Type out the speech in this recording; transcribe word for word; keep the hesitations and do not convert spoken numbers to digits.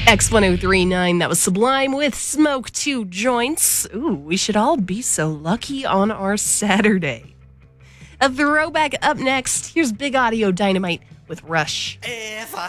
X ten thirty-nine, that was Sublime with Smoke Two Joints. Ooh, we should all be so lucky on our Saturday. A throwback up next. Here's Big Audio Dynamite with Rush. If I